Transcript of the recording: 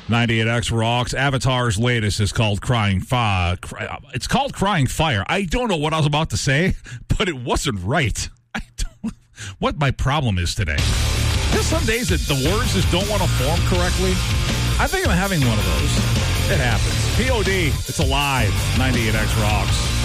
98X rocks. Avatar's latest is called Crying Fire. It's called Crying Fire. I don't know what I was about to say, but it wasn't right. I don't what my problem is today. There's some days that the words just don't want to form correctly. I think I'm having one of those. It happens. POD, it's alive. 98X rocks.